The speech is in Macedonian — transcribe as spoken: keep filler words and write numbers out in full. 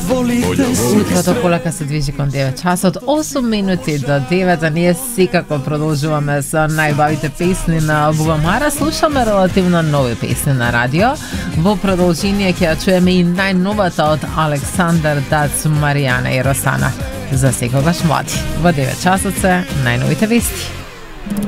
Утрото полека се движи кон девет часот, осум минути до девет, а ние секако продолжуваме со најбавите песни на Бубамара. Слушаме релативно нови песни на радио. Во продолжение ќе ја чуеме и најновата од Александар Дац, Маријана и Росана. За секогаш млади. Во девет часот се најновите вести.